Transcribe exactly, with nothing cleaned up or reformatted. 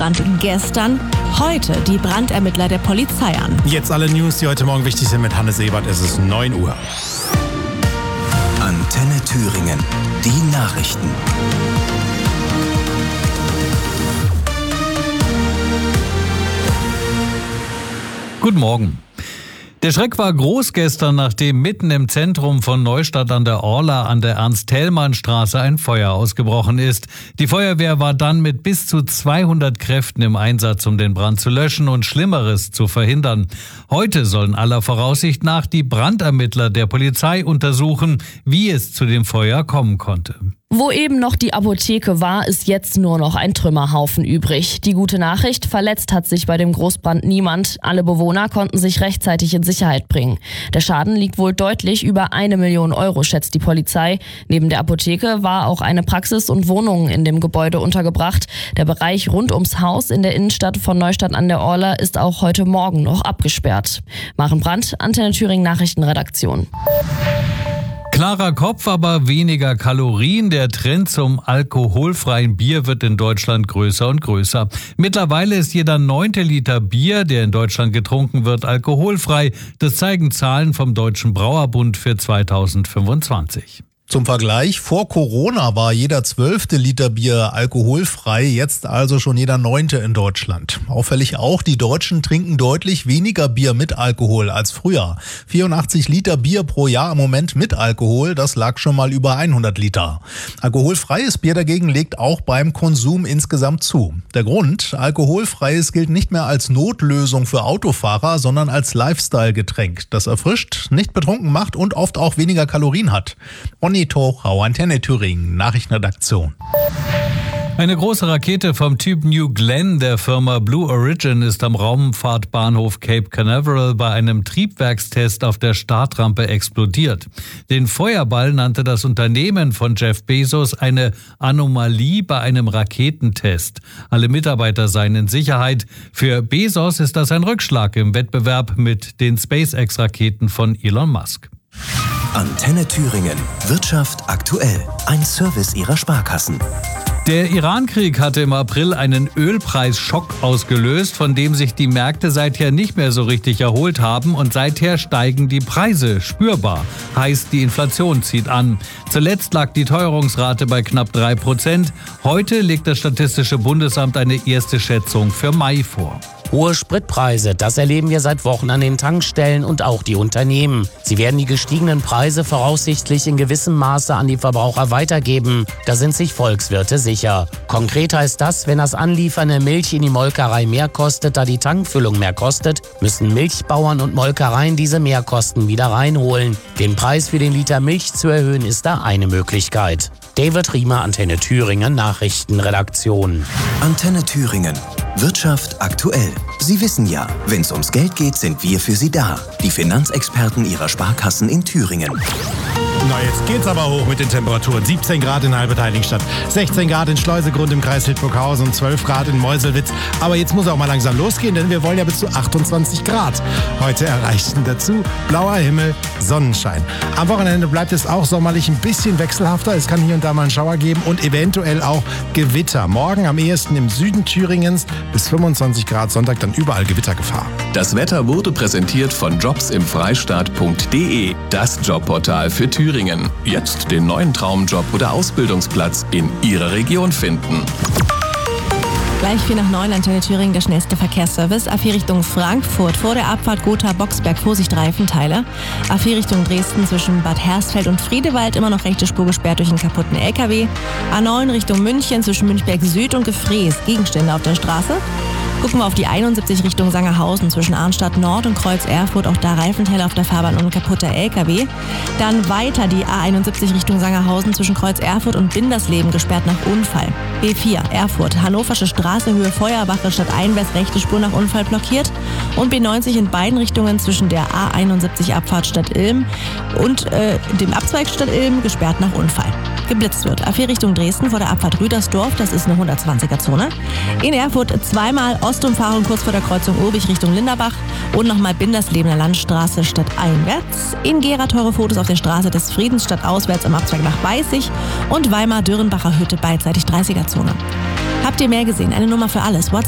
Brand gestern, heute die Brandermittler der Polizei an. Jetzt alle News, die heute Morgen wichtig sind mit Hannes Ebert. Es ist neun Uhr. Antenne Thüringen. Die Nachrichten. Guten Morgen. Der Schreck war groß gestern, nachdem mitten im Zentrum von Neustadt an der Orla an der Ernst-Thälmann-Straße ein Feuer ausgebrochen ist. Die Feuerwehr war dann mit bis zu zweihundert Kräften im Einsatz, um den Brand zu löschen und Schlimmeres zu verhindern. Heute sollen aller Voraussicht nach die Brandermittler der Polizei untersuchen, wie es zu dem Feuer kommen konnte. Wo eben noch die Apotheke war, ist jetzt nur noch ein Trümmerhaufen übrig. Die gute Nachricht: verletzt hat sich bei dem Großbrand niemand. Alle Bewohner konnten sich rechtzeitig in Sicherheit bringen. Der Schaden liegt wohl deutlich über eine Million Euro, schätzt die Polizei. Neben der Apotheke war auch eine Praxis und Wohnungen in dem Gebäude untergebracht. Der Bereich rund ums Haus in der Innenstadt von Neustadt an der Orla ist auch heute Morgen noch abgesperrt. Maren Brandt, Antenne Thüringen Nachrichtenredaktion. Klarer Kopf, aber weniger Kalorien. Der Trend zum alkoholfreien Bier wird in Deutschland größer und größer. Mittlerweile ist jeder neunte Liter Bier, der in Deutschland getrunken wird, alkoholfrei. Das zeigen Zahlen vom Deutschen Brauerbund für zweitausendfünfundzwanzig. Zum Vergleich, vor Corona war jeder zwölfte Liter Bier alkoholfrei, jetzt also schon jeder neunte in Deutschland. Auffällig auch, die Deutschen trinken deutlich weniger Bier mit Alkohol als früher. vierundachtzig Liter Bier pro Jahr im Moment mit Alkohol, das lag schon mal über hundert Liter. Alkoholfreies Bier dagegen legt auch beim Konsum insgesamt zu. Der Grund: alkoholfreies gilt nicht mehr als Notlösung für Autofahrer, sondern als Lifestyle-Getränk, das erfrischt, nicht betrunken macht und oft auch weniger Kalorien hat. Onni Tochau, Antenne Thüringen, Nachrichtenredaktion. Eine große Rakete vom Typ New Glenn der Firma Blue Origin ist am Raumfahrtbahnhof Cape Canaveral bei einem Triebwerkstest auf der Startrampe explodiert. Den Feuerball nannte das Unternehmen von Jeff Bezos eine Anomalie bei einem Raketentest. Alle Mitarbeiter seien in Sicherheit. Für Bezos ist das ein Rückschlag im Wettbewerb mit den SpaceX-Raketen von Elon Musk. Antenne Thüringen. Wirtschaft aktuell. Ein Service Ihrer Sparkassen. Der Iran-Krieg hatte im April einen Ölpreisschock ausgelöst, von dem sich die Märkte seither nicht mehr so richtig erholt haben, und seither steigen die Preise spürbar. Heißt, die Inflation zieht an. Zuletzt lag die Teuerungsrate bei knapp drei Prozent. Heute legt das Statistische Bundesamt eine erste Schätzung für Mai vor. Hohe Spritpreise, das erleben wir seit Wochen an den Tankstellen und auch die Unternehmen. Sie werden die gestiegenen Preise voraussichtlich in gewissem Maße an die Verbraucher weitergeben. Da sind sich Volkswirte sicher. Konkret heißt das, wenn das Anliefern der Milch in die Molkerei mehr kostet, da die Tankfüllung mehr kostet, müssen Milchbauern und Molkereien diese Mehrkosten wieder reinholen. Den Preis für den Liter Milch zu erhöhen, ist da eine Möglichkeit. David Riemer, Antenne Thüringen, Nachrichtenredaktion. Antenne Thüringen. Wirtschaft aktuell. Sie wissen ja, wenn es ums Geld geht, sind wir für Sie da. Die Finanzexperten Ihrer Sparkassen in Thüringen. Na, jetzt geht's aber hoch mit den Temperaturen. siebzehn Grad in Halbertheiligenstadt, sechzehn Grad in Schleusegrund im Kreis Hildburghausen und zwölf Grad in Meuselwitz. Aber jetzt muss auch mal langsam losgehen, denn wir wollen ja bis zu achtundzwanzig Grad heute erreichen. Dazu blauer Himmel, Sonnenschein. Am Wochenende bleibt es auch sommerlich ein bisschen wechselhafter. Es kann hier und da mal einen Schauer geben und eventuell auch Gewitter. Morgen am ehesten im Süden Thüringens bis fünfundzwanzig Grad, Sonntag dann überall Gewittergefahr. Das Wetter wurde präsentiert von jobs im freistaat punkt de, das Jobportal für Thüringen. Jetzt den neuen Traumjob oder Ausbildungsplatz in Ihrer Region finden. Gleich vier nach neun, Antenne Thüringen, der schnellste Verkehrsservice. A vier Richtung Frankfurt, vor der Abfahrt Gotha-Boxberg, Vorsicht Reifenteile. A vier Richtung Dresden zwischen Bad Hersfeld und Friedewald, immer noch rechte Spur gesperrt durch einen kaputten L K W. A neun Richtung München zwischen Münchberg Süd und Gefrees, Gegenstände auf der Straße. Gucken wir auf die einundsiebzig Richtung Sangerhausen zwischen Arnstadt Nord und Kreuz Erfurt, auch da Reifenteile auf der Fahrbahn und ein kaputter L K W. Dann weiter die A einundsiebzig Richtung Sangerhausen zwischen Kreuz Erfurt und Bindersleben, gesperrt nach Unfall. B vier Erfurt, Hannoversche Straße, Höhe Feuerwache, Stadt Einwärts, rechte Spur nach Unfall blockiert. Und B neunzig in beiden Richtungen zwischen der A einundsiebzig Abfahrt Stadt Ilm und äh, dem Abzweig Stadt Ilm, gesperrt nach Unfall. Geblitzt wird. A vier Richtung Dresden vor der Abfahrt Rüdersdorf, das ist eine hundertzwanziger Zone. In Erfurt zweimal Ostumfahrung kurz vor der Kreuzung Urbich Richtung Linderbach und nochmal Binderslebener Landstraße statt einwärts. In Gera teure Fotos auf der Straße des Friedens statt auswärts am Abzweig nach Weißig und Weimar Dürrenbacher Hütte beidseitig dreißiger Zone. Habt ihr mehr gesehen? Eine Nummer für alles.